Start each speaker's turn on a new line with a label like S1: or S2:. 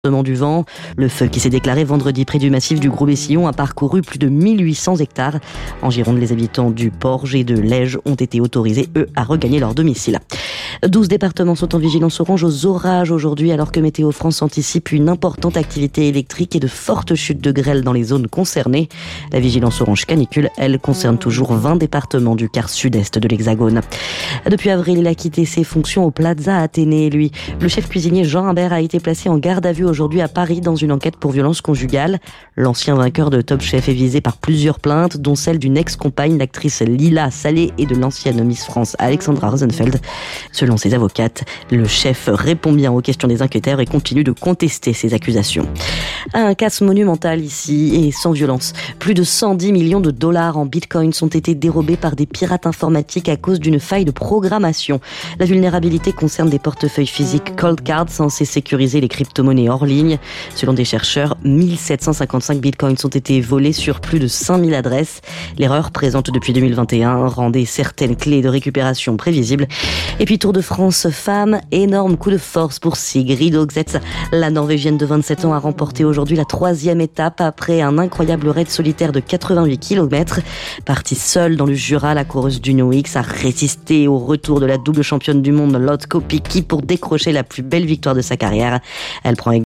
S1: Du vent. Le feu qui s'est déclaré vendredi près du massif du Gros-Bessillon a parcouru plus de 1800 hectares. En Gironde, les habitants du Porge et de l'Ège ont été autorisés, eux, à regagner leur domicile. 12 départements sont en vigilance orange aux orages aujourd'hui, alors que Météo France anticipe une importante activité électrique et de fortes chutes de grêle dans les zones concernées. La vigilance orange canicule, elle, concerne toujours 20 départements du quart sud-est de l'Hexagone. Depuis avril, il a quitté ses fonctions au Plaza Athénée, lui. Le chef cuisinier Jean Imbert a été placé en garde à vue aujourd'hui à Paris dans une enquête pour violence conjugale. L'ancien vainqueur de Top Chef est visé par plusieurs plaintes, dont celle d'une ex-compagne, l'actrice Lila Salé, et de l'ancienne Miss France Alexandra Rosenfeld. Selon ses avocates, le chef répond bien aux questions des enquêteurs et continue de contester ces accusations. Un casse monumental ici et sans violence. Plus de 110 millions de dollars en bitcoins ont été dérobés par des pirates informatiques à cause d'une faille de programmation. La vulnérabilité concerne des portefeuilles physiques Cold Card censés sécuriser les crypto-monnaies hors ligne. Selon des chercheurs, 1755 bitcoins ont été volés sur plus de 5000 adresses. L'erreur, présente depuis 2021, rendait certaines clés de récupération prévisibles. Et puis Tour de France femmes, énorme coup de force pour Sigrid Ogsetz. La Norvégienne de 27 ans a remporté aujourd'hui la 3e étape après un incroyable raid solitaire de 88 km. Partie seule dans le Jura, la coureuse d'Union X a résisté au retour de la double championne du monde Lotte Kopecky pour décrocher la plus belle victoire de sa carrière. Elle prend